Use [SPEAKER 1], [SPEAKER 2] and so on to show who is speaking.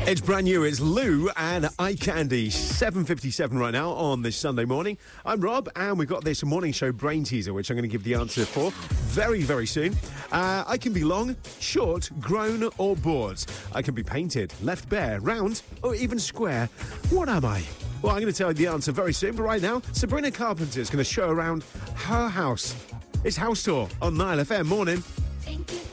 [SPEAKER 1] It's brand new. It's Lou and Eye Candy. 7:57 right now on this Sunday morning. I'm Rob, and we've got this morning show brain teaser, which I'm going to give the answer for very, very soon. I can be long, short, grown, or bored. I can be painted, left bare, round, or even square. What am I? Well, I'm going to tell you the answer very soon, but right now, Sabrina Carpenter is going to show around her house. It's House Tour on Nile FM. Morning.
[SPEAKER 2] Thank you.